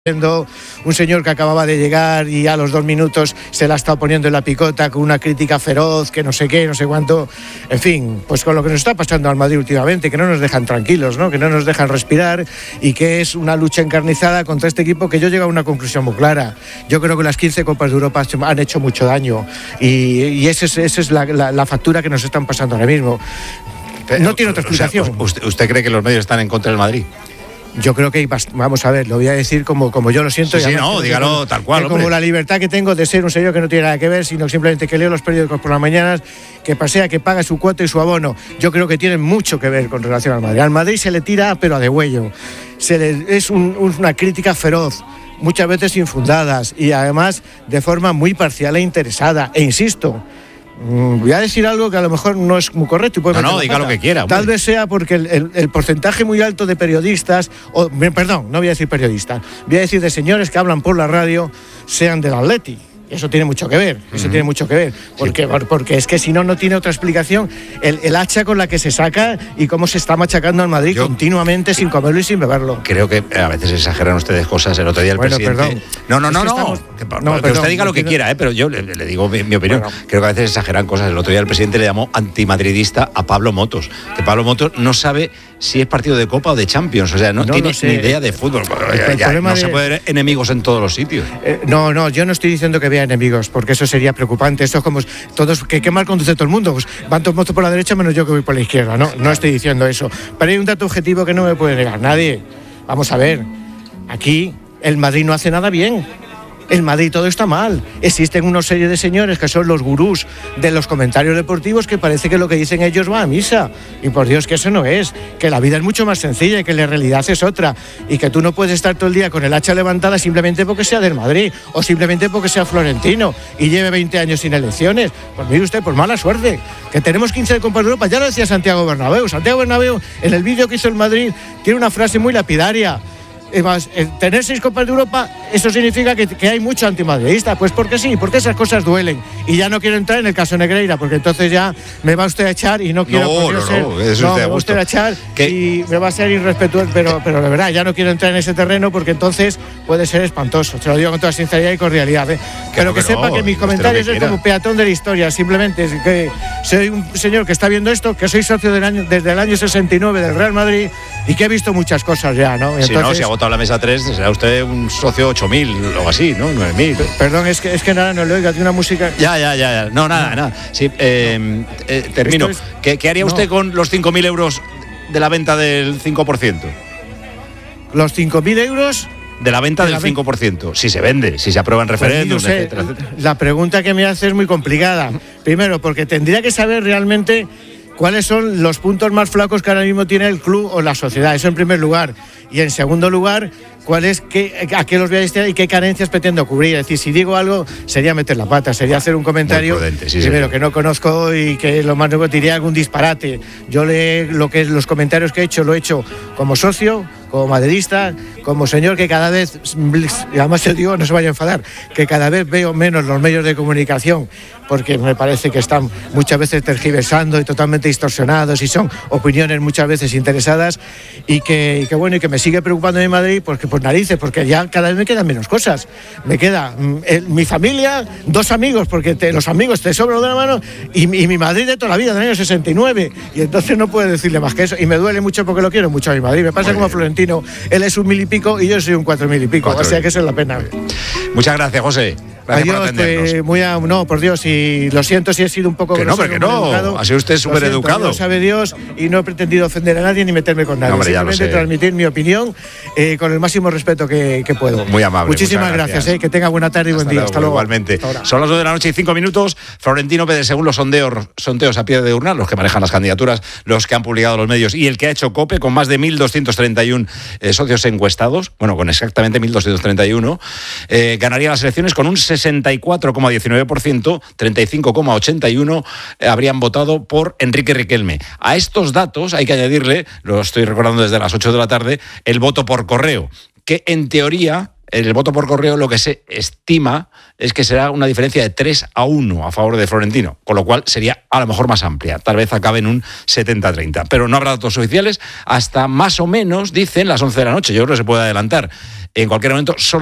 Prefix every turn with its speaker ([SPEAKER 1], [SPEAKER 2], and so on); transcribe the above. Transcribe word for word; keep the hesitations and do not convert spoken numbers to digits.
[SPEAKER 1] un señor que acababa de llegar y a los dos minutos se la ha estado poniendo en la picota con una crítica feroz, que no sé qué, no sé cuánto. En fin, pues con lo que nos está pasando al Madrid últimamente, que no nos dejan tranquilos, ¿no? Que no nos dejan respirar y que es una lucha encarnizada contra este equipo, que yo llego a una conclusión muy clara. Yo creo que las quince Copas de Europa han hecho mucho daño y, y esa es, esa es la, la, la factura que nos están pasando ahora mismo. No tiene otra explicación.
[SPEAKER 2] O sea, ¿usted, ¿Usted cree que los medios están en contra del Madrid?
[SPEAKER 1] Yo creo que, vamos a ver, lo voy a decir como, como yo lo siento.
[SPEAKER 2] Sí,
[SPEAKER 1] y
[SPEAKER 2] sí, no, dígalo como, tal cual,
[SPEAKER 1] como la libertad que tengo de ser un señor que no tiene nada que ver, sino simplemente que leo los periódicos por las mañanas, que pasea, que paga su cuota y su abono. Yo creo que tienen mucho que ver con relación al Madrid. Al Madrid se le tira, pero a degüello. Se le, es un, una crítica feroz, muchas veces infundadas y además de forma muy parcial e interesada. E insisto, voy a decir algo que a lo mejor no es muy correcto. Y puede
[SPEAKER 2] no, no, diga lo que quiera.
[SPEAKER 1] Tal hombre. vez sea porque el, el, el porcentaje muy alto de periodistas, o, perdón, no voy a decir periodistas, voy a decir de señores que hablan por la radio, sean del Atleti. Eso tiene mucho que ver, eso uh-huh. tiene mucho que ver, porque, sí. porque es que si no, no tiene otra explicación el, el hacha con la que se saca y cómo se está machacando al Madrid Yo, continuamente sin comerlo y sin beberlo.
[SPEAKER 2] Creo que a veces exageran ustedes cosas. El otro día el
[SPEAKER 1] bueno,
[SPEAKER 2] presidente...
[SPEAKER 1] Perdón.
[SPEAKER 2] No, no, no,
[SPEAKER 1] es que
[SPEAKER 2] no,
[SPEAKER 1] estamos...
[SPEAKER 2] que,
[SPEAKER 1] no,
[SPEAKER 2] que
[SPEAKER 1] perdón,
[SPEAKER 2] usted diga lo que quiera, ¿eh? Pero yo le, le digo mi, mi opinión. Bueno. Creo que a veces exageran cosas. El otro día el presidente le llamó antimadridista a Pablo Motos, que Pablo Motos no sabe si es partido de Copa o de Champions, o sea, no, no tiene ni idea de fútbol. Ya, ya, no de... se puede ver enemigos en todos los sitios.
[SPEAKER 1] Eh, no, no, yo no estoy diciendo que vea enemigos, porque eso sería preocupante. Esto es como todos, que qué mal conduce todo el mundo, pues van todos motos por la derecha menos yo que voy por la izquierda. No, no estoy diciendo eso, pero hay un dato objetivo que no me puede negar nadie. Vamos a ver, aquí el Madrid no hace nada bien. El Madrid todo está mal. Existen una serie de señores que son los gurús de los comentarios deportivos, que parece que lo que dicen ellos va a misa. Y por Dios que eso no es. Que la vida es mucho más sencilla y que la realidad es otra. Y que tú no puedes estar todo el día con el hacha levantada simplemente porque sea del Madrid o simplemente porque sea florentino y lleve veinte años sin elecciones. Pues mire usted, por mala suerte. Que tenemos quince de Copas de Europa. Ya lo decía Santiago Bernabéu. Santiago Bernabéu, en el vídeo que hizo el Madrid, tiene una frase muy lapidaria. Más, tener seis Copas de Europa, eso significa que, que hay mucho antimadridista. Pues porque sí, porque esas cosas duelen. Y ya no quiero entrar en el caso Negreira, porque entonces ya me va usted a echar y no quiero
[SPEAKER 2] no, no,
[SPEAKER 1] ser,
[SPEAKER 2] no, eso
[SPEAKER 1] no,
[SPEAKER 2] me
[SPEAKER 1] va usted a echar
[SPEAKER 2] ¿Qué?
[SPEAKER 1] y me va a ser irrespetuoso, pero, pero de verdad, ya no quiero entrar en ese terreno porque entonces puede ser espantoso. Se lo digo con toda sinceridad y cordialidad, ¿eh? Pero que, que sepa no, que mis comentarios es como peatón de la historia, simplemente es que soy un señor que está viendo esto, que soy socio del año, desde el año sesenta y nueve del Real Madrid y que he visto muchas cosas ya, ¿no?
[SPEAKER 2] Entonces, si no, si ha votado la mesa tres, será usted un socio ocho mil o así, ¿no? nueve mil.
[SPEAKER 1] Perdón, es que, es que nada, no le oiga, tiene una música...
[SPEAKER 2] Ya, ya, ya, ya. No, nada, no. nada. Sí, eh, eh, termino. Es... ¿Qué, ¿Qué haría no. usted con los cinco mil euros de la venta del cinco por ciento?
[SPEAKER 1] ¿Los cinco mil euros?
[SPEAKER 2] De la venta de del la cinco por ciento, si se vende, si se aprueba en referéndum, pues, etcétera, etcétera.
[SPEAKER 1] La pregunta que me hace es muy complicada. Primero, porque tendría que saber realmente cuáles son los puntos más flacos que ahora mismo tiene el club o la sociedad. Eso en primer lugar. Y en segundo lugar, cuál es qué, a qué los voy a destinar y qué carencias pretendo cubrir. Es decir, si digo algo, sería meter la pata, sería hacer un comentario
[SPEAKER 2] prudente, sí,
[SPEAKER 1] primero
[SPEAKER 2] sí.
[SPEAKER 1] que no conozco y que lo más nuevo diría algún disparate. Yo le, lo que los comentarios que he hecho, lo he hecho como socio, como madridista, como señor que cada vez, y además te digo, no se vaya a enfadar, que cada vez veo menos los medios de comunicación, porque me parece que están muchas veces tergiversando y totalmente distorsionados y son opiniones muchas veces interesadas y que, y que bueno, y que me sigue preocupando en Madrid, porque pues narices, porque ya cada vez me quedan menos cosas. Me queda eh, mi familia, dos amigos, porque te, los amigos te sobran de la mano, y, y mi Madrid de toda la vida, del año sesenta y nueve, y entonces no puedo decirle más que eso, y me duele mucho porque lo quiero mucho a mi Madrid. Me pasa Muy como bien. a Florentino, él es un mil y pico y yo soy un cuatro mil y pico, cuatro o sea mil. que eso es la pena.
[SPEAKER 2] Muchas gracias, José. Gracias
[SPEAKER 1] Adiós,
[SPEAKER 2] por atendernos.
[SPEAKER 1] Pues, muy a, no, por Dios, y lo siento si he sido un poco...
[SPEAKER 2] Que no, porque no, ha sido usted súper educado.
[SPEAKER 1] Lo sabe Dios, y no he pretendido ofender a nadie ni meterme con nadie.
[SPEAKER 2] No, hombre,
[SPEAKER 1] simplemente transmitir mi opinión eh, con el máximo respeto que, que puedo.
[SPEAKER 2] Muy amable.
[SPEAKER 1] Muchísimas gracias, gracias eh, que tenga buena tarde y buen
[SPEAKER 2] Hasta
[SPEAKER 1] día.
[SPEAKER 2] Luego,
[SPEAKER 1] Hasta luego.
[SPEAKER 2] Igualmente. Hasta Son las dos de la noche y cinco minutos. Florentino Pérez, según los sondeos, sondeos a pie de urna, los que manejan las candidaturas, los que han publicado los medios y el que ha hecho COPE, con más de mil doscientos treinta y uno eh, socios encuestados, bueno, con exactamente mil doscientos treinta y uno, eh, ganaría las elecciones con un sesenta y cuatro coma diecinueve por ciento, treinta y cinco coma ochenta y uno eh, habrían votado por Enrique Riquelme. A estos datos hay que añadirle, lo estoy recordando desde las ocho de la tarde, el voto por correo, que en teoría En el voto por correo lo que se estima es que será una diferencia de tres a uno a favor de Florentino, con lo cual sería a lo mejor más amplia, tal vez acabe en un setenta a treinta, pero no habrá datos oficiales hasta más o menos, dicen, las once de la noche. Yo creo que se puede adelantar. En cualquier momento solo